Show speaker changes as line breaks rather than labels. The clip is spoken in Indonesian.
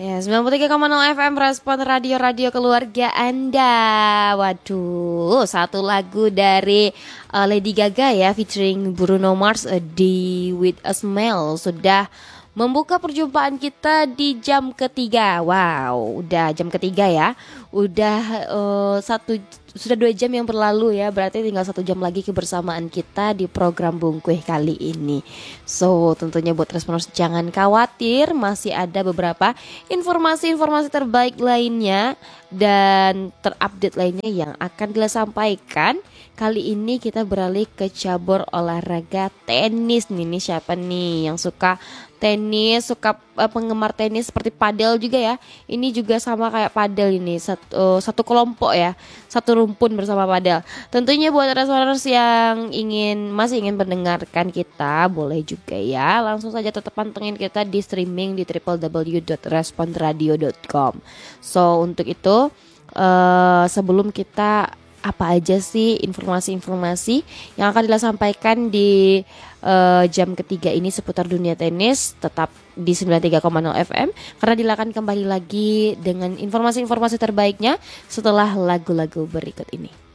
Ya, 93,0 FM Respon Radio Keluarga Anda. Waduh, satu lagu dari Lady Gaga ya featuring Bruno Mars di With a Smile sudah membuka perjumpaan kita di jam ketiga. Wow, udah jam ketiga ya. Udah sudah 2 jam yang berlalu ya. Berarti tinggal 1 jam lagi kebersamaan kita di program Bungkuih kali ini. So tentunya buat responders jangan khawatir, masih ada beberapa informasi-informasi terbaik lainnya dan terupdate lainnya yang akan kita sampaikan. Kali ini kita beralih ke cabur olahraga tenis nih. Ini siapa nih yang suka tenis, suka penggemar tenis seperti padel juga ya. Ini juga sama kayak padel ini, satu kelompok ya, satu rumpun bersama padel. Tentunya buat resoners yang masih ingin mendengarkan kita, boleh juga ya. Langsung saja tetap pantengin kita di streaming di www.respondradio.com. So untuk itu sebelum kita apa aja sih informasi-informasi yang akan disampaikan di jam ketiga ini seputar dunia tenis, tetap di 93,0 FM karena dilakukan kembali lagi dengan informasi-informasi terbaiknya setelah lagu-lagu berikut ini.